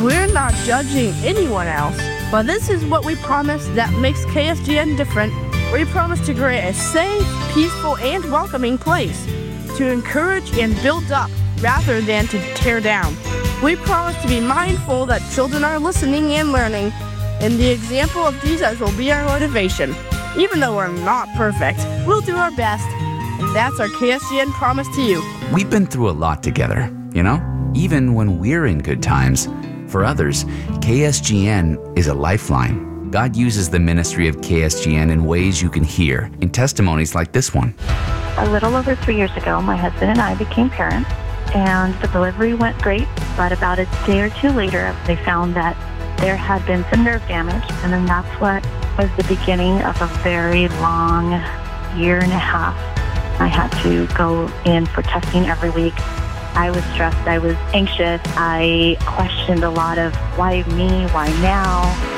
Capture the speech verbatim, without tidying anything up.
We're not judging anyone else, but this is what we promise that makes K S G N different. We promise to create a safe, peaceful, and welcoming place, to encourage and build up rather than to tear down. We promise to be mindful that children are listening and learning, and the example of Jesus will be our motivation. Even though we're not perfect, we'll do our best, and that's our K S G N promise to you. We've been through a lot together, you know? Even when we're in good times. For others, K S G N is a lifeline. God uses the ministry of K S G N in ways you can hear in testimonies like this one. A little over three years ago, my husband and I became parents, and the delivery went great, but about a day or two later, they found that there had been some nerve damage, and then that's what was the beginning of a very long year and a half. I had to go in for testing every week. I was stressed. I was anxious. I questioned a lot of why me, why now?